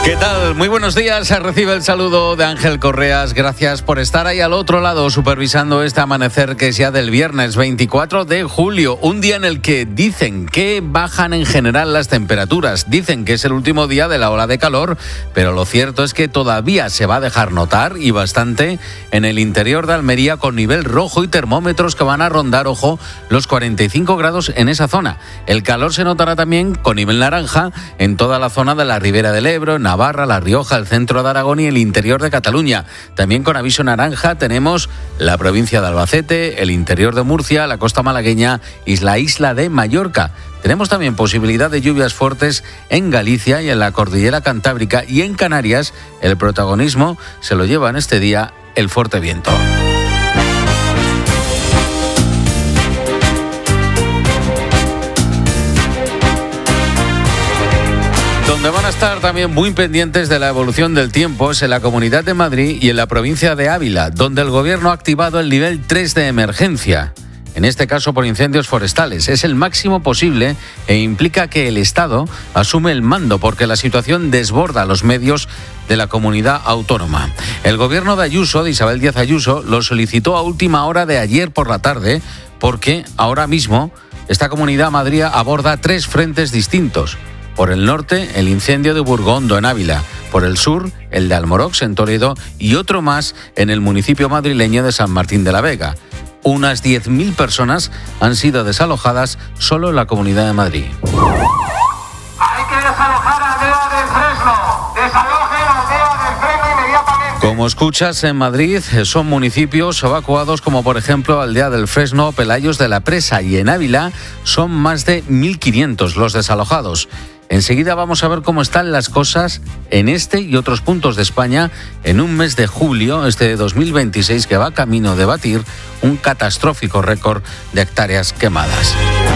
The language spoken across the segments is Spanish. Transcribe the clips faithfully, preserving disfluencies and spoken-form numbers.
¿Qué tal? Muy buenos días. Recibe el saludo de Ángel Correas. Gracias por estar ahí al otro lado supervisando este amanecer que es ya del viernes veinticuatro de julio. Un día en el que dicen que bajan en general las temperaturas. Dicen que es el último día de la ola de calor, pero lo cierto es que todavía se va a dejar notar y bastante en el interior de Almería con nivel rojo y termómetros que van a rondar, ojo, los cuarenta y cinco grados en esa zona. El calor se notará también con nivel naranja en toda la zona de la Ribera del Ebro, en Navarra, La Rioja, el centro de Aragón y el interior de Cataluña. También con aviso naranja tenemos la provincia de Albacete, el interior de Murcia, la costa malagueña y la isla de Mallorca. Tenemos también posibilidad de lluvias fuertes en Galicia y en la cordillera cantábrica, y en Canarias el protagonismo se lo lleva en este día el fuerte viento. Donde van a estar también muy pendientes de la evolución del tiempo es en la Comunidad de Madrid y en la provincia de Ávila, donde el gobierno ha activado el nivel tres de emergencia. En este caso por incendios forestales. Es el máximo posible e implica que el Estado asume el mando porque la situación desborda los medios de la comunidad autónoma. El gobierno de Ayuso, de Isabel Díaz Ayuso, lo solicitó a última hora de ayer por la tarde porque ahora mismo esta Comunidad de Madrid aborda tres frentes distintos. Por el norte, el incendio de Burgondo, en Ávila. Por el sur, el de Almorox, en Toledo. Y otro más en el municipio madrileño de San Martín de la Vega. Unas diez mil personas han sido desalojadas solo en la Comunidad de Madrid. Hay que desalojar a Aldea del Fresno. Desalojen a Aldea del Fresno inmediatamente. Como escuchas, en Madrid son municipios evacuados como por ejemplo Aldea del Fresno, Pelayos de la Presa, y en Ávila son más de mil quinientos los desalojados. Enseguida vamos a ver cómo están las cosas en este y otros puntos de España en un mes de julio, este de dos mil veintiséis, que va camino de batir un catastrófico récord de hectáreas quemadas.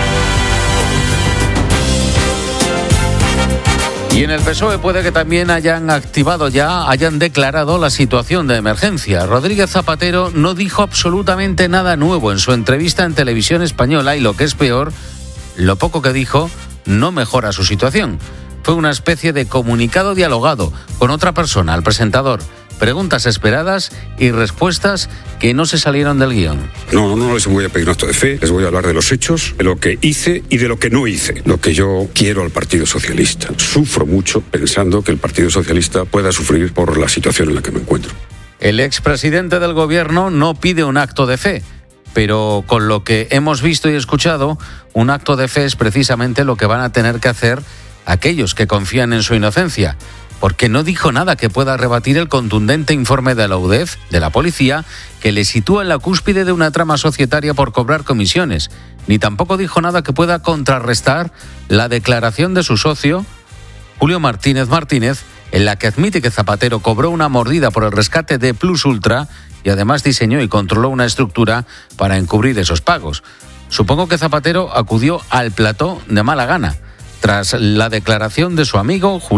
Y en el P S O E puede que también hayan activado ya, hayan declarado la situación de emergencia. Rodríguez Zapatero no dijo absolutamente nada nuevo en su entrevista en Televisión Española y, lo que es peor, lo poco que dijo no mejora su situación. Fue una especie de comunicado dialogado con otra persona, el presentador. Preguntas esperadas y respuestas que no se salieron del guión. No, no les voy a pedir un acto de fe, les voy a hablar de los hechos, de lo que hice y de lo que no hice. Lo que yo quiero al Partido Socialista. Sufro mucho pensando que el Partido Socialista pueda sufrir por la situación en la que me encuentro. El expresidente del gobierno no pide un acto de fe, pero con lo que hemos visto y escuchado, un acto de fe es precisamente lo que van a tener que hacer aquellos que confían en su inocencia, porque no dijo nada que pueda rebatir el contundente informe de la U D E F, de la policía, que le sitúa en la cúspide de una trama societaria por cobrar comisiones, ni tampoco dijo nada que pueda contrarrestar la declaración de su socio, Julio Martínez Martínez, en la que admite que Zapatero cobró una mordida por el rescate de Plus Ultra y además diseñó y controló una estructura para encubrir esos pagos. Supongo que Zapatero acudió al plató de mala gana, tras la declaración de su amigo Julio